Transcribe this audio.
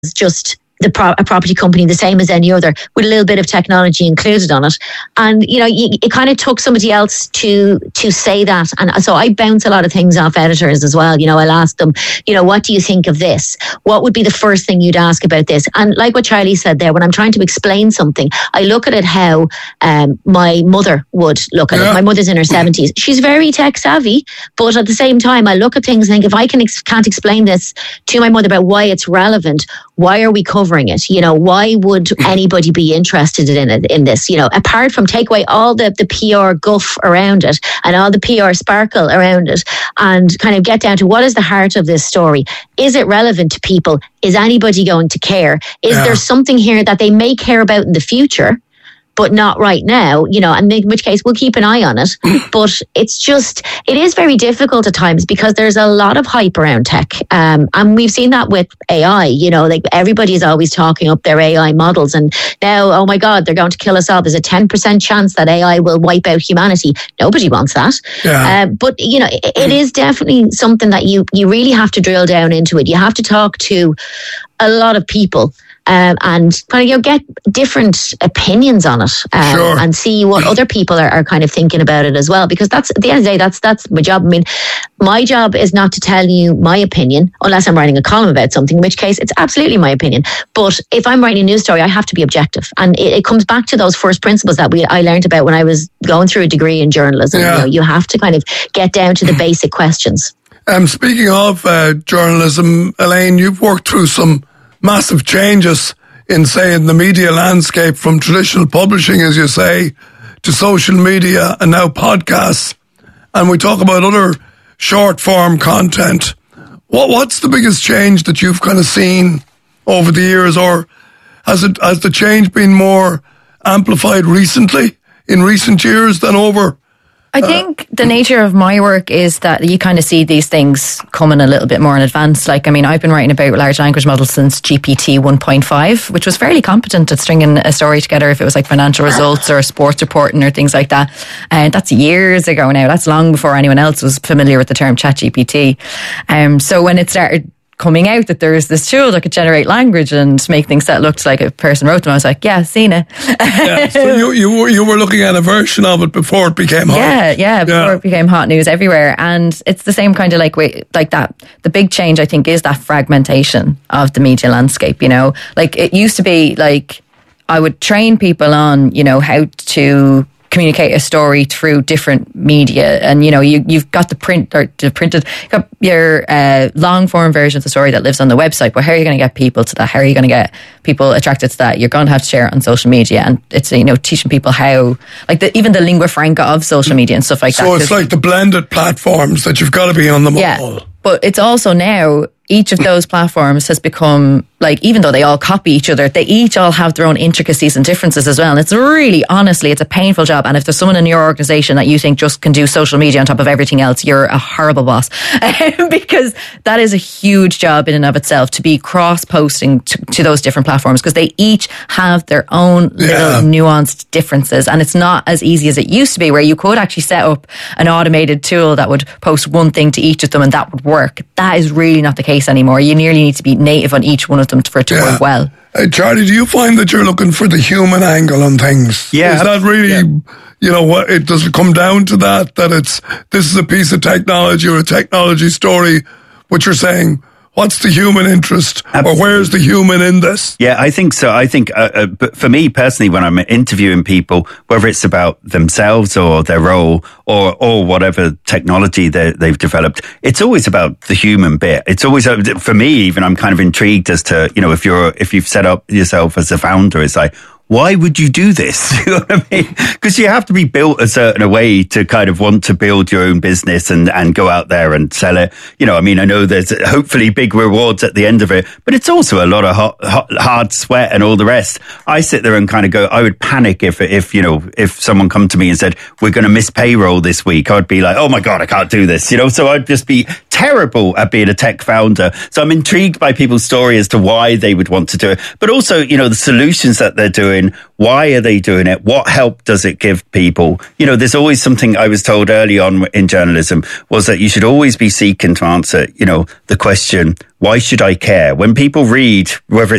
just a property company, the same as any other, with a little bit of technology included on it. And, it kind of took somebody else to say that. And so I bounce a lot of things off editors as well. I'll ask them, what do you think of this? What would be the first thing you'd ask about this? And like what Charlie said there, when I'm trying to explain something, I look at it how my mother would look at it. My mother's in her 70s. She's very tech savvy, but at the same time, I look at things and think, if I can't explain this to my mother about why it's relevant, why are we covering it? Why would anybody be interested in this? Apart from take away all the PR guff around it and all the PR sparkle around it, and kind of get down to what is the heart of this story? Is it relevant to people? Is anybody going to care? Is there something here that they may care about in the future, but not right now, and in which case we'll keep an eye on it. But it is very difficult at times because there's a lot of hype around tech. And we've seen that with AI, like everybody is always talking up their AI models. And now, oh my God, they're going to kill us all. There's a 10% chance that AI will wipe out humanity. Nobody wants that. Yeah. But, it is definitely something that you really have to drill down into it. You have to talk to a lot of people. And kind of get different opinions on it, and see what other people are kind of thinking about it as well. Because that's at the end of the day, that's my job. I mean, my job is not to tell you my opinion unless I'm writing a column about something, in which case it's absolutely my opinion. But if I'm writing a news story, I have to be objective, and it comes back to those first principles that I learned about when I was going through a degree in journalism. Yeah. You have to kind of get down to the basic questions. Speaking of journalism, Elaine, you've worked through some massive changes in, say, in the media landscape, from traditional publishing, as you say, to social media and now podcasts. And we talk about other short form content. What's the biggest change that you've kind of seen over the years, or has the change been more amplified recently, in recent years, than over? I think the nature of my work is that you kind of see these things coming a little bit more in advance. Like, I mean, I've been writing about large language models since GPT 1.5, which was fairly competent at stringing a story together if it was like financial results or sports reporting or things like that. And that's years ago now. That's long before anyone else was familiar with the term ChatGPT. So when it started coming out that there's this tool that could generate language and make things that looked like a person wrote them, I was like, yeah, seen it. Yeah, so you were looking at a version of it before it became hot. Yeah, before it became hot news everywhere. And it's the same kind of like that. The big change, I think, is that fragmentation of the media landscape. Like, it used to be like I would train people on, how to communicate a story through different media, and you've got the printed, you've got your long form version of the story that lives on the website, but how are you going to get people to that? How are you going to get people attracted to that? You're going to have to share it on social media, and it's teaching people how, like, even the lingua franca of social media and stuff like that. So it's like the blended platforms that you've got to be on them all. But it's also now, each of those platforms has become, like, even though they all copy each other, they each all have their own intricacies and differences as well. And it's really, honestly, it's a painful job. And if there's someone in your organisation that you think just can do social media on top of everything else, you're a horrible boss. Because that is a huge job in and of itself, to be cross-posting to those different platforms, because they each have their own little nuanced differences. And it's not as easy as it used to be, where you could actually set up an automated tool that would post one thing to each of them and that would work. That is really not the case anymore. You nearly need to be native on each one of them for it to work well. Charlie, do you find that you're looking for the human angle on things? Yeah. Is that really, it does it come down to that this is a piece of technology or a technology story, what you're saying, what's the human interest? Absolutely. Or where's the human in this? Yeah, I think so. I think, but for me personally, when I'm interviewing people, whether it's about themselves or their role or whatever technology they've developed, it's always about the human bit. It's always, for me even, I'm kind of intrigued as to, if you've set up yourself as a founder, it's like, why would you do this? You know what I mean? Because you have to be built a certain way to kind of want to build your own business and go out there and sell it. I know there's hopefully big rewards at the end of it, but it's also a lot of hard sweat and all the rest. I sit there and kind of go, I would panic if someone come to me and said, we're going to miss payroll this week. I'd be like, oh my God, I can't do this. So I'd just be terrible at being a tech founder. So I'm intrigued by people's story as to why they would want to do it, but also, the solutions that they're doing doing? Why are they doing it? What help does it give people? You know, there's always something I was told early on in journalism was that you should always be seeking to answer, you know, the question, why should I care? When people read, whether it's